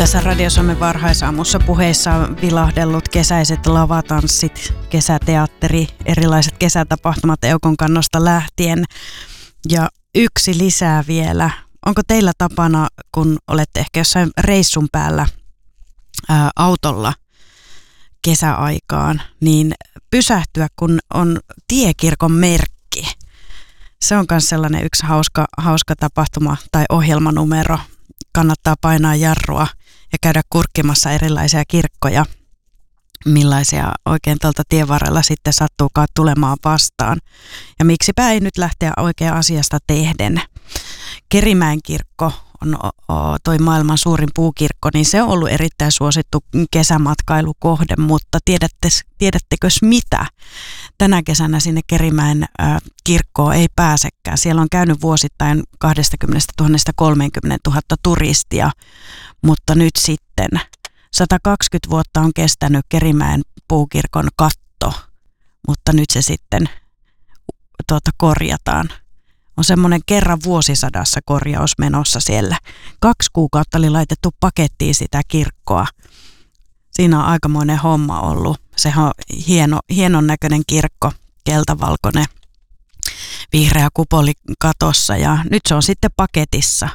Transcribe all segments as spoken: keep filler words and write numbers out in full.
Tässä Radio Suomen varhaisaamussa puheissa on vilahdellut kesäiset lavatanssit, kesäteatteri, erilaiset kesätapahtumat Eukon kannosta lähtien. Ja yksi lisää vielä. Onko teillä tapana, kun olette ehkä jossain reissun päällä ää, autolla kesäaikaan, niin pysähtyä, kun on tiekirkon merkki? Se on myös sellainen yksi hauska, hauska tapahtuma tai ohjelmanumero. Kannattaa painaa jarrua ja käydä kurkkimassa erilaisia kirkkoja, millaisia oikein tuolta tien varrella sitten sattuukaan tulemaan vastaan. Ja miksipä ei nyt lähteä oikein asiasta tehden. Kerimäen kirkko on toi maailman suurin puukirkko, niin se on ollut erittäin suosittu kesämatkailukohde, mutta tiedätte, tiedättekös mitä? Tänä kesänä sinne Kerimäen äh, kirkkoon ei pääsekään. Siellä on käynyt vuosittain kaksikymmentätuhatta kolmekymmentätuhatta turistia, mutta nyt sitten sata kaksikymmentä vuotta on kestänyt Kerimäen puukirkon katto, mutta nyt se sitten tuota, korjataan. On semmoinen kerran vuosisadassa korjaus menossa siellä. Kaksi kuukautta oli laitettu pakettiin sitä kirkkoa. Siinä on aikamoinen homma ollut. Se on hieno, hienon näköinen kirkko, keltavalkoinen, vihreä kupoli katossa ja nyt se on sitten paketissa.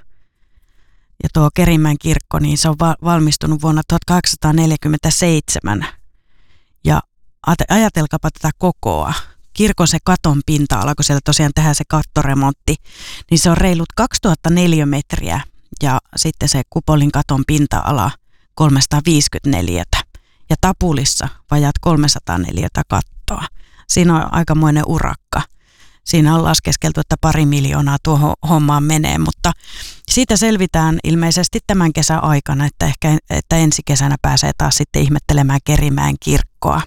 Ja tuo Kerimäen kirkko, niin se on va- valmistunut vuonna tuhatkahdeksansataaneljäkymmentäseitsemän. Ja ajatelkaapa tätä kokoa. Kirkon se katon pinta-ala, kun siellä tosiaan tehdään se kattoremontti, niin se on reilut kaksituhatta neliömetriä ja sitten se kupolin katon pinta-ala kolmesataaviisikymmentäneljä ja tapulissa vajaat kolmesataaneljä kattoa. Siinä on aikamoinen urakka. Siinä on laskeskeltu, että pari miljoonaa tuohon hommaan menee, mutta siitä selvitään ilmeisesti tämän kesän aikana, että ehkä että ensi kesänä pääsee taas sitten ihmettelemään Kerimäen kirkkoa.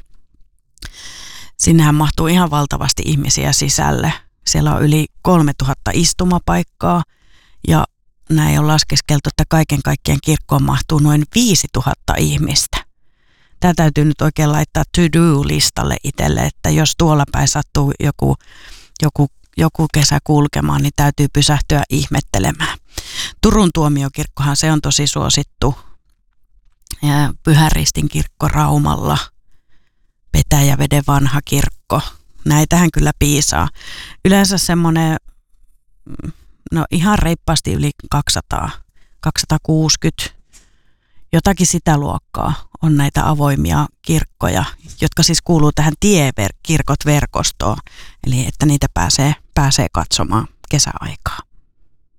Sinnehän mahtuu ihan valtavasti ihmisiä sisälle. Siellä on yli kolmetuhatta istumapaikkaa ja näin on laskeskeltu, että kaiken kaikkiaan kirkkoon mahtuu noin viisituhatta ihmistä. Tämä täytyy nyt oikein laittaa to-do-listalle itselle, että jos tuolla päin sattuu joku, joku, joku kesä kulkemaan, niin täytyy pysähtyä ihmettelemään. Turun tuomiokirkkohan se on tosi suosittu. Ja Pyhän Ristin kirkko Raumalla. Petäjäveden vanha kirkko. Näitähän kyllä piisaa. Yleensä semmoinen, no ihan reippaasti yli kaksisataa, kaksisataakuusikymmentä, jotakin sitä luokkaa on näitä avoimia kirkkoja, jotka siis kuuluu tähän tiekirkot-verkostoon, eli että niitä pääsee, pääsee katsomaan kesäaikaa.